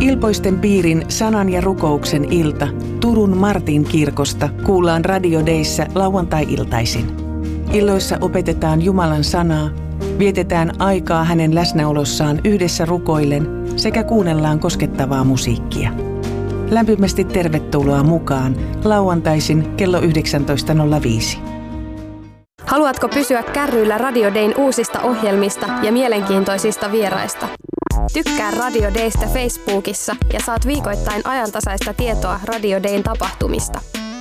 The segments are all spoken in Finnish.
Kilpoisten piirin sanan ja rukouksen ilta Turun Martin kirkosta kuullaan Radio Dayssä lauantai-iltaisin. Illoissa opetetaan Jumalan sanaa, vietetään aikaa hänen läsnäolossaan yhdessä rukoillen sekä kuunnellaan koskettavaa musiikkia. Lämpimästi tervetuloa mukaan lauantaisin kello 19.05. Haluatko pysyä kärryillä Radio Dayn uusista ohjelmista ja mielenkiintoisista vieraista? Tykkää Radio Daystä Facebookissa ja saat viikoittain ajantasaista tietoa Radio Dayn tapahtumista.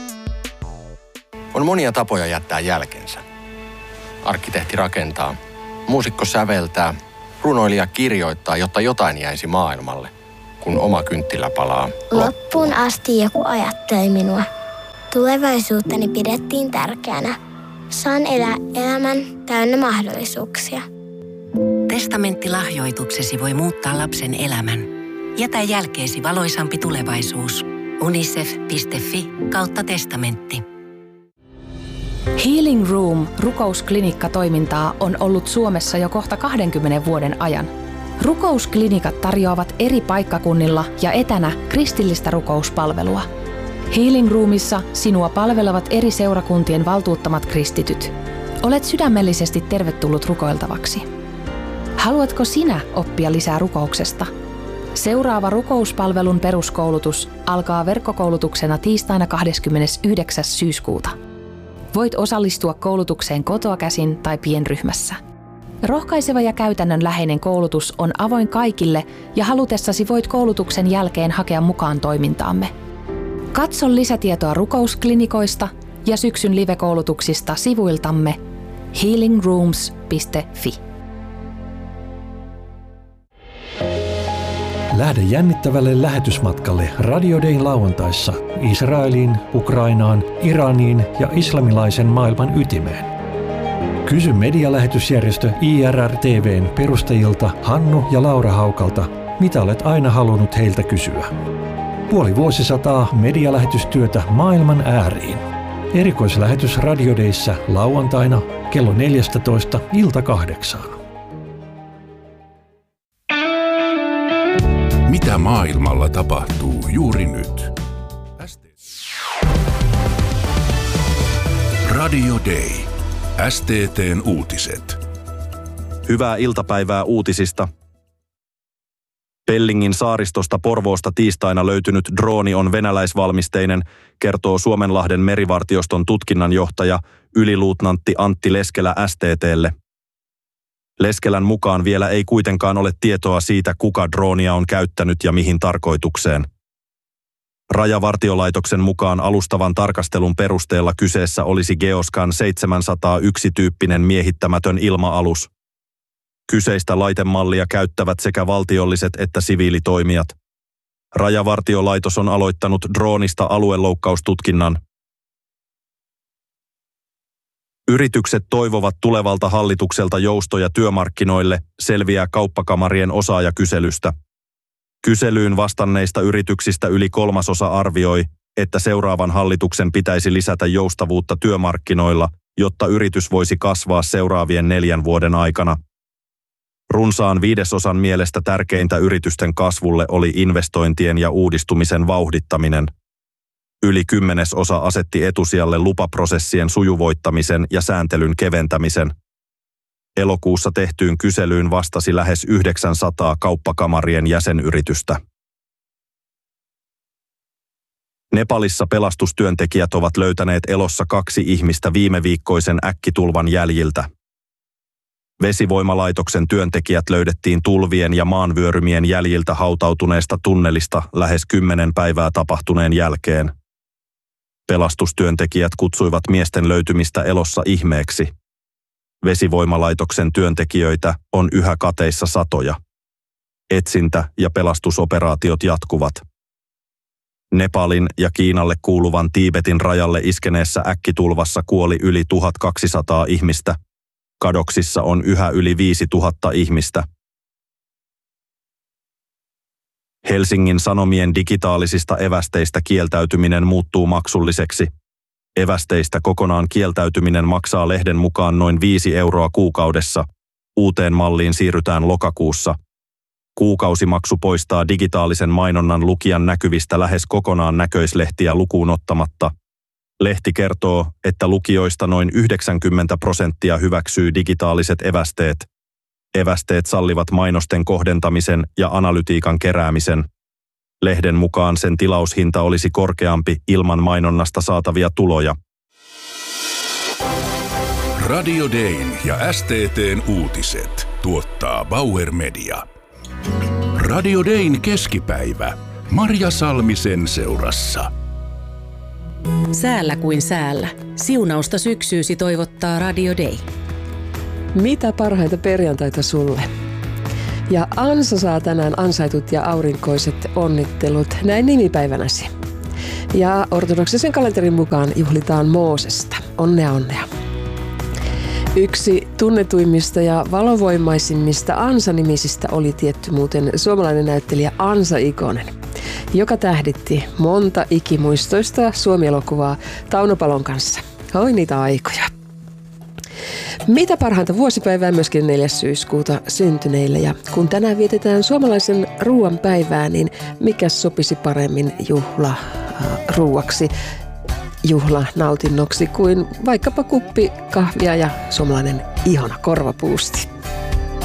On monia tapoja jättää jälkensä. Arkkitehti rakentaa, muusikko säveltää, runoilija kirjoittaa, jotta jotain jäisi maailmalle, kun oma kynttilä palaa loppuun asti joku ajatteli minua. Tulevaisuuttani pidettiin tärkeänä. Saan elää elämän täynnä mahdollisuuksia. Testamenttilahjoituksesi voi muuttaa lapsen elämän. Jätä jälkeesi valoisampi tulevaisuus. unicef.fi/testamentti. Healing Room rukousklinikka-toimintaa on ollut Suomessa jo kohta 20 vuoden ajan. Rukousklinikat tarjoavat eri paikkakunnilla ja etänä kristillistä rukouspalvelua. Healing Roomissa sinua palvelevat eri seurakuntien valtuuttamat kristityt. Olet sydämellisesti tervetullut rukoiltavaksi. Haluatko sinä oppia lisää rukouksesta? Seuraava rukouspalvelun peruskoulutus alkaa verkkokoulutuksena tiistaina 29. syyskuuta. Voit osallistua koulutukseen kotoa käsin tai pienryhmässä. Rohkaiseva ja käytännönläheinen koulutus on avoin kaikille ja halutessasi voit koulutuksen jälkeen hakea mukaan toimintaamme. Katso lisätietoa rukousklinikoista ja syksyn live-koulutuksista sivuiltamme healingrooms.fi. Lähde jännittävälle lähetysmatkalle Radio Dayn lauantaissa Israeliin, Ukrainaan, Iraniin ja islamilaisen maailman ytimeen. Kysy medialähetysjärjestö IRR-TV:n perustajilta Hannu ja Laura Haukalta, mitä olet aina halunnut heiltä kysyä. Puoli vuosisataa medialähetystyötä maailman ääriin. Erikoislähetys Radio Dayssä lauantaina kello 14 ilta 8. Mitä maailmalla tapahtuu juuri nyt? Radio Day. STT:n uutiset. Hyvää iltapäivää uutisista. Pellingin saaristosta Porvoosta tiistaina löytynyt drooni on venäläisvalmisteinen, kertoo Suomenlahden merivartioston tutkinnanjohtaja yliluutnantti Antti Leskelä STT:lle. Leskelän mukaan vielä ei kuitenkaan ole tietoa siitä, kuka droonia on käyttänyt ja mihin tarkoitukseen. Rajavartiolaitoksen mukaan alustavan tarkastelun perusteella kyseessä olisi Geoscan 701-tyyppinen miehittämätön ilma-alus. Kyseistä laitemallia käyttävät sekä valtiolliset että siviilitoimijat. Rajavartiolaitos on aloittanut droonista alueloukkaustutkinnan. Yritykset toivovat tulevalta hallitukselta joustoja työmarkkinoille, selviää kauppakamarien osaajakyselystä. Kyselyyn vastanneista yrityksistä yli 1/3 arvioi, että seuraavan hallituksen pitäisi lisätä joustavuutta työmarkkinoilla, jotta yritys voisi kasvaa seuraavien 4 vuoden aikana. Runsaan 5/5 mielestä tärkeintä yritysten kasvulle oli investointien ja uudistumisen vauhdittaminen. Yli 10/10 asetti etusijalle lupaprosessien sujuvoittamisen ja sääntelyn keventämisen. Elokuussa tehtyyn kyselyyn vastasi lähes 900 kauppakamarien jäsenyritystä. Nepalissa pelastustyöntekijät ovat löytäneet elossa 2 ihmistä viimeviikkoisen äkkitulvan jäljiltä. Vesivoimalaitoksen työntekijät löydettiin tulvien ja maanvyörymien jäljiltä hautautuneesta tunnelista lähes 10 päivää tapahtuneen jälkeen. Pelastustyöntekijät kutsuivat miesten löytymistä elossa ihmeeksi. Vesivoimalaitoksen työntekijöitä on yhä kateissa satoja. Etsintä- ja pelastusoperaatiot jatkuvat. Nepalin ja Kiinalle kuuluvan Tiibetin rajalle iskeneessä äkkitulvassa kuoli yli 1200 ihmistä. Kadoksissa on yhä yli 5000 ihmistä. Helsingin Sanomien digitaalisista evästeistä kieltäytyminen muuttuu maksulliseksi. Evästeistä kokonaan kieltäytyminen maksaa lehden mukaan noin 5 € kuukaudessa. Uuteen malliin siirrytään lokakuussa. Kuukausimaksu poistaa digitaalisen mainonnan lukijan näkyvistä lähes kokonaan näköislehtiä lukuun ottamatta. Lehti kertoo, että lukijoista noin 90% hyväksyy digitaaliset evästeet. Evästeet sallivat mainosten kohdentamisen ja analytiikan keräämisen. Lehden mukaan sen tilaushinta olisi korkeampi ilman mainonnasta saatavia tuloja. Radio Dayn ja STT:n uutiset tuottaa Bauer Media. Radio Dayn keskipäivä. Marja Salmisen seurassa. Säällä kuin säällä. Siunausta syksyysi toivottaa Radio Day. Mitä parhaita perjantaita sulle? Ja Ansa saa tänään ansaitut ja aurinkoiset onnittelut näin nimipäivänäsi. Ja ortodoksisen kalenterin mukaan juhlitaan Moosesta. Onnea, onnea. Yksi tunnetuimmista ja valovoimaisimmista Ansa-nimisistä oli tietty muuten suomalainen näyttelijä Ansa Ikonen, joka tähditti monta ikimuistoista Suomi-elokuvaa Tauno Palon kanssa. Oi niitä aikoja. Mitä parhainta vuosipäivää myöskin 4. syyskuuta syntyneille, ja kun tänään vietetään suomalaisen ruoan päivää, niin mikä sopisi paremmin juhlaruuaksi, juhlanautinnoksi kuin vaikkapa kuppi kahvia ja suomalainen ihana korvapuusti.